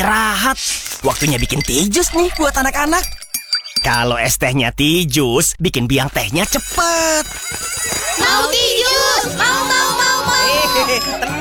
istirahat. Waktunya bikin tijus nih buat anak-anak. Kalau es tehnya tijus, bikin biang tehnya cepet. Mau tijus! Mau!